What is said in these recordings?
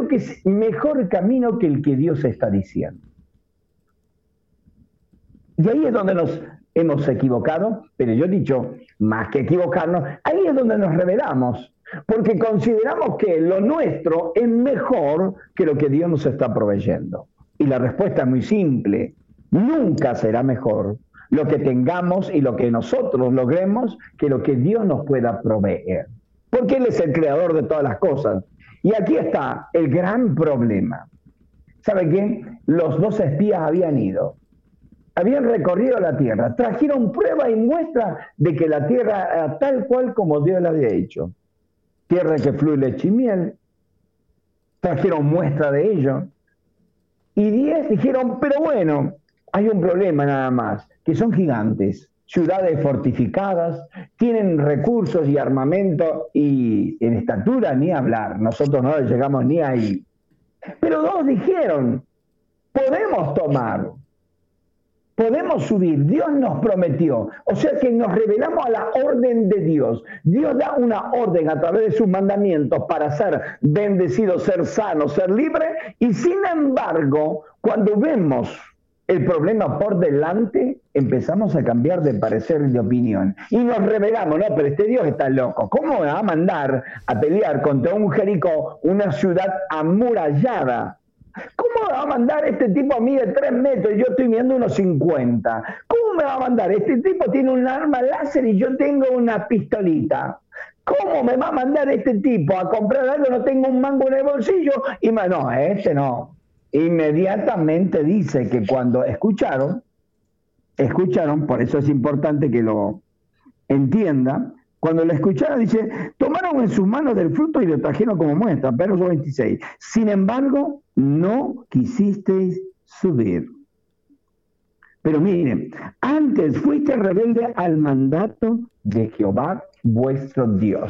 creo que es mejor camino que el que Dios está diciendo. Y ahí es donde nos hemos equivocado, pero yo he dicho, más que equivocarnos, ahí es donde nos rebelamos, porque consideramos que lo nuestro es mejor que lo que Dios nos está proveyendo. Y la respuesta es muy simple, nunca será mejor lo que tengamos y lo que nosotros logremos que lo que Dios nos pueda proveer. Porque Él es el creador de todas las cosas. Y aquí está el gran problema. ¿Sabe qué? Los 2 espías habían ido. Habían recorrido la tierra, trajeron prueba y muestra de que la tierra era tal cual como Dios la había hecho. Tierra que fluye leche y miel. Trajeron muestra de ello. Y 10 dijeron, pero bueno, hay un problema nada más, que son gigantes, ciudades fortificadas, tienen recursos y armamento y en estatura ni hablar. Nosotros no llegamos ni ahí. Pero 2 dijeron, podemos tomar. Podemos subir, Dios nos prometió, o sea que nos rebelamos a la orden de Dios. Dios da una orden a través de sus mandamientos para ser bendecido, ser sano, ser libre, y sin embargo, cuando vemos el problema por delante, empezamos a cambiar de parecer y de opinión. Y nos rebelamos, no, pero este Dios está loco. ¿Cómo me va a mandar a pelear contra un Jericó, una ciudad amurallada? ¿Cómo me va a mandar este tipo a mí de 3 metros y yo estoy midiendo unos 50? ¿Cómo me va a mandar? Este tipo tiene un arma láser y yo tengo una pistolita. ¿Cómo me va a mandar este tipo a comprar algo? No tengo un mango en el bolsillo. Y no, este no. Inmediatamente dice que cuando escucharon, por eso es importante que lo entienda. Cuando la escucharon, dice, tomaron en sus manos del fruto y lo trajeron como muestra, verso 26. Sin embargo, no quisisteis subir. Pero miren, antes fuiste rebelde al mandato de Jehová vuestro Dios.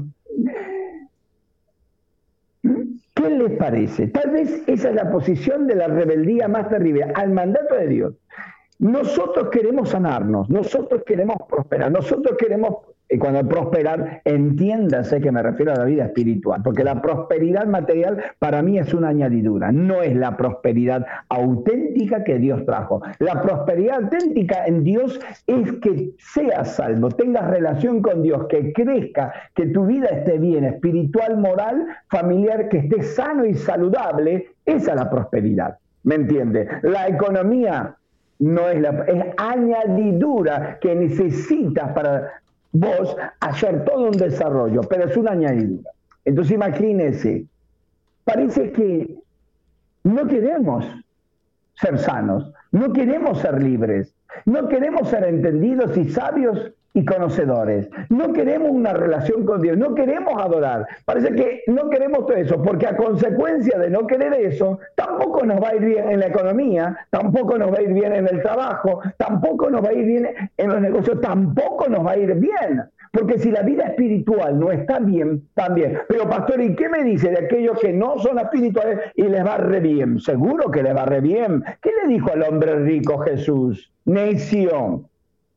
¿Qué les parece? Tal vez esa es la posición de la rebeldía más terrible, al mandato de Dios. Nosotros queremos sanarnos, nosotros queremos prosperar, nosotros queremos, y cuando prosperar, entiéndase que me refiero a la vida espiritual, porque la prosperidad material para mí es una añadidura, no es la prosperidad auténtica que Dios trajo. La prosperidad auténtica en Dios es que seas salvo, tengas relación con Dios, que crezca, que tu vida esté bien, espiritual, moral, familiar, que esté sano y saludable. Esa es la prosperidad, ¿me entiende? La economía no es es añadidura que necesitas para vos hacer todo un desarrollo, pero es una añadidura. Entonces imagínense, parece que no queremos ser sanos, no queremos ser libres, no queremos ser entendidos y sabios y conocedores, no queremos una relación con Dios, no queremos adorar. Parece que no queremos todo eso, porque a consecuencia de no querer eso, tampoco nos va a ir bien en la economía, tampoco nos va a ir bien en el trabajo, tampoco nos va a ir bien en los negocios, tampoco nos va a ir bien. Porque si la vida espiritual no está bien, también. Pero pastor, ¿y qué me dice de aquellos que no son espirituales y les va re bien? Seguro que les va re bien. ¿Qué le dijo al hombre rico Jesús? Necio.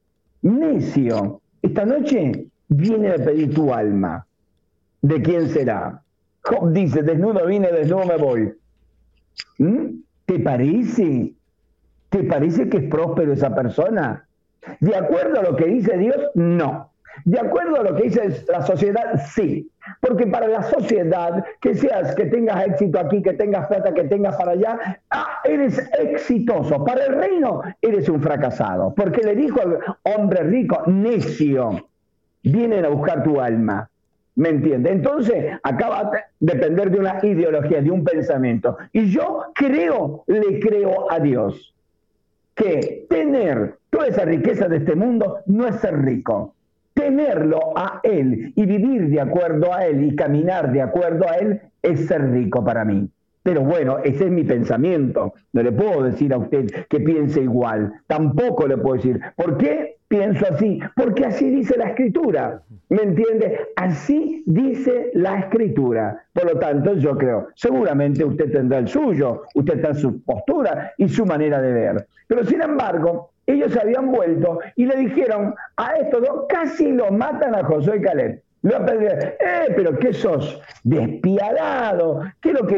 Necio. Esta noche viene a pedir tu alma. ¿De quién será? Job dice, desnudo vine, desnudo me voy. ¿Te parece? ¿Te parece que es próspero esa persona? ¿De acuerdo a lo que dice Dios? No. ¿De acuerdo a lo que dice la sociedad? Sí. Porque para la sociedad, que tengas éxito aquí, que tengas plata, que tengas para allá, eres exitoso. Para el reino, eres un fracasado. Porque le dijo al hombre rico, necio, vienen a buscar tu alma. ¿Me entiende? Entonces, acaba de depender de una ideología, de un pensamiento. Y yo le creo a Dios que tener toda esa riqueza de este mundo no es ser rico. Tenerlo a Él y vivir de acuerdo a Él y caminar de acuerdo a Él es ser rico para mí. Pero bueno, ese es mi pensamiento. No le puedo decir a usted que piense igual. Tampoco le puedo decir. ¿Por qué pienso así? Porque así dice la Escritura. ¿Me entiende? Así dice la Escritura. Por lo tanto, yo creo, seguramente usted tendrá el suyo, usted tendrá su postura y su manera de ver. Pero sin embargo, ellos se habían vuelto y le dijeron a estos dos, casi lo matan a Josué y Caleb. Lo apedrearon. Pero ¿qué sos? Despiadado. ¿Qué es lo que